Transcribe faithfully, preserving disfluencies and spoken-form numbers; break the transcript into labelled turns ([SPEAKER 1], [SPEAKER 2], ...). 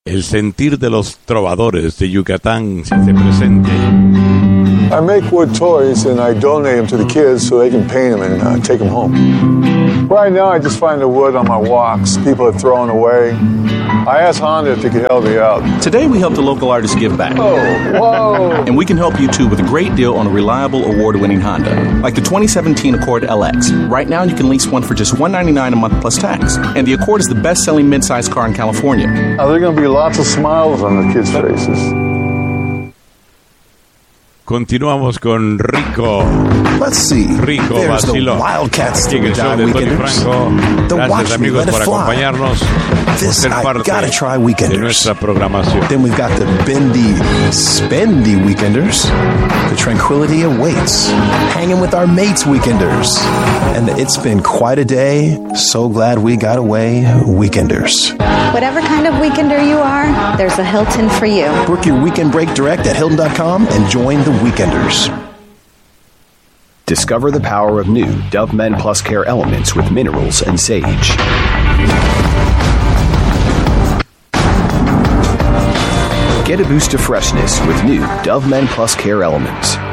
[SPEAKER 1] el sentir de los trovadores de Yucatán se hace presente.
[SPEAKER 2] I make wood toys and I donate them to the kids so they can paint them and uh, take them home. Right now I just find the wood on my walks. People are throwing away. I asked Honda if they could help me out.
[SPEAKER 3] Today we helped a local artist give back.
[SPEAKER 2] Oh, whoa!
[SPEAKER 3] And we can help you too with a great deal on a reliable award-winning Honda, like the twenty seventeen Accord L X. Right now you can lease one for just one hundred ninety-nine dollars a month plus tax. And the Accord is the best-selling midsize car in California.
[SPEAKER 2] Now there are going to be lots of smiles on the kids' faces.
[SPEAKER 1] Continuamos con Rico.
[SPEAKER 4] Let's see.
[SPEAKER 1] Rico
[SPEAKER 4] There's
[SPEAKER 1] Vacilo.
[SPEAKER 4] the Wildcats
[SPEAKER 1] Aquí en el show de Tony Franco.
[SPEAKER 4] The
[SPEAKER 1] Gracias,
[SPEAKER 4] Watch Me
[SPEAKER 1] amigos,
[SPEAKER 4] Let It
[SPEAKER 1] por
[SPEAKER 4] Fly.
[SPEAKER 1] acompañarnos.
[SPEAKER 4] This
[SPEAKER 1] Por ser
[SPEAKER 4] I
[SPEAKER 1] parte
[SPEAKER 4] gotta try
[SPEAKER 1] de
[SPEAKER 4] Weekenders.
[SPEAKER 1] nuestra programación.
[SPEAKER 4] Then we've got the bendy, spendy Weekenders. The Tranquility Awaits. Hanging with our mates Weekenders. And the It's Been Quite a Day. So glad we got away Weekenders.
[SPEAKER 5] Whatever kind of weekender you are, there's a Hilton for you.
[SPEAKER 4] Book your weekend break direct at Hilton dot com and join the Weekenders.
[SPEAKER 6] Discover the power of new Dove Men Plus Care Elements with minerals and sage. Get a boost of freshness with new Dove Men Plus Care Elements.